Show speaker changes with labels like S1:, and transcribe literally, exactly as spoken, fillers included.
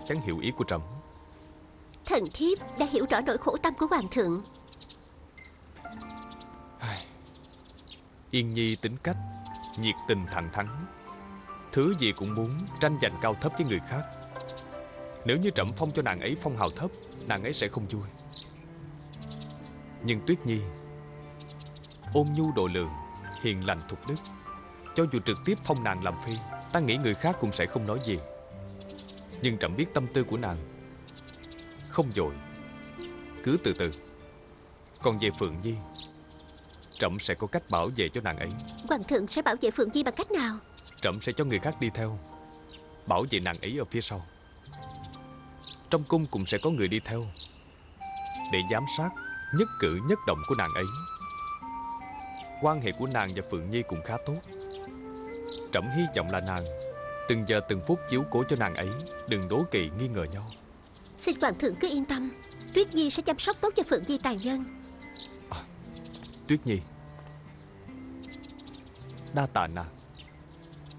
S1: chắn hiểu ý của trẫm.
S2: Thần thiếp đã hiểu rõ nỗi khổ tâm của hoàng thượng.
S1: Yên Nhi tính cách nhiệt tình thẳng thắn, thứ gì cũng muốn tranh giành cao thấp với người khác. Nếu như trẫm phong cho nàng ấy phong hào thấp, nàng ấy sẽ không vui. Nhưng Tuyết Nhi ôn nhu độ lượng, hiền lành thục đức, cho dù trực tiếp phong nàng làm phi, ta nghĩ người khác cũng sẽ không nói gì. Nhưng trẫm biết tâm tư của nàng, không vội, cứ từ từ. Còn về Phượng Nhi, trẫm sẽ có cách bảo vệ cho nàng ấy.
S2: Hoàng thượng sẽ bảo vệ Phượng Nhi bằng cách nào?
S1: Trẫm sẽ cho người khác đi theo, bảo vệ nàng ấy ở phía sau. Trong cung cũng sẽ có người đi theo, để giám sát nhất cử nhất động của nàng ấy. Quan hệ của nàng và Phượng Nhi cũng khá tốt. Trẫm hy vọng là nàng từng giờ từng phút chiếu cố cho nàng ấy, đừng đố kỵ nghi ngờ nhau.
S2: Xin hoàng thượng cứ yên tâm, Tuyết Nhi sẽ chăm sóc tốt cho Phượng Nhi tài nhân.
S1: à, Tuyết Nhi, đa tạ nàng.